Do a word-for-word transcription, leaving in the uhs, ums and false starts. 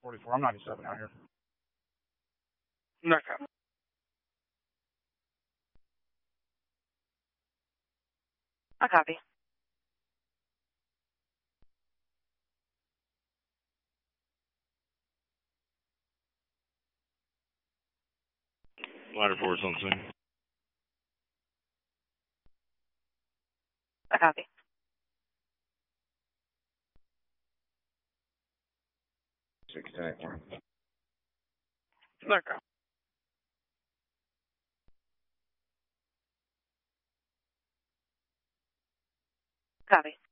forty-four. I'm ninety-seven out here. Okay. I copy. Ladder force on scene. I copy. Six ten eight one. Okay. Copy.